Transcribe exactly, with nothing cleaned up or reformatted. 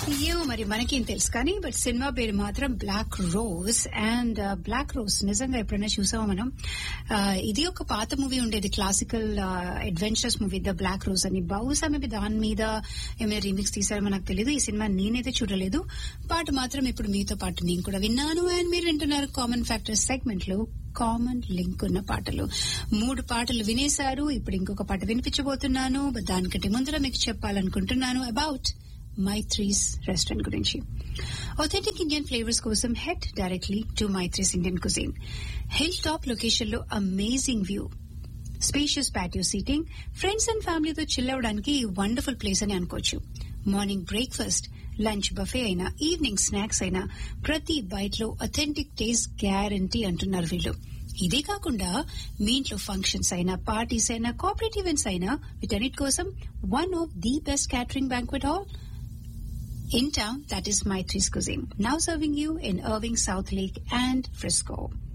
ఏమో మరి మనకేం తెలుసు కానీ బట్ సినిమా పేరు మాత్రం black rose. And black rose నిజంగా ఎప్పుడైనా చూసామా మనం? ఇది ఒక పాత మూవీ ఉండేది, classical adventurous movie the black rose అని. బహుశా మేబీ దాని మీద ఏమైనా రీమిక్స్ తీసారో నాకు తెలియదు. ఈ సినిమా నేనైతే చూడలేదు. పాట మాత్రం ఇప్పుడు మీతో పాటు నేను కూడా విన్నాను. అండ్ మీరు వింటున్నారు కామన్ ఫ్యాక్టర్స్ సెగ్మెంట్ లో కామన్ లింక్ ఉన్న పాటలు. మూడు పాటలు వినేశారు. ఇప్పుడు ఇంకొక పాట వినిపించబోతున్నాను. బట్ దానికంటే ముందర మీకు చెప్పాలనుకుంటున్నాను అబౌట్ మైత్రీస్ రెస్టారెంట్ గురించి. ఆథెంటిక్ ఇండియన్ ఫ్లేవర్స్ కోసం head directly to Maitri's Indian cuisine. Hill top location లో amazing view, spacious patio seating, friends and ఫ్యామిలీతో చిల్ అవడానికి వండర్ఫుల్ ప్లేస్ అని అనుకోవచ్చు. మార్నింగ్ బ్రేక్ఫాస్ట్, లంచ్ బఫే అయినా, ఈవినింగ్ స్నాక్స్ అయినా ప్రతి బైట్ లో అథెంటిక్ టేస్ట్ గ్యారంటీ అంటున్నారు వీళ్ళు. ఇదే కాకుండా మీ ఇంట్లో ఫంక్షన్స్ అయినా, పార్టీస్ అయినా, కార్పొరేట్ ఈవెంట్స్ అయినా వీటన్నిటి కోసం one of the best catering banquet hall in town, that is Maitri's Cuisine, now serving you in Irving, South Lake and Frisco.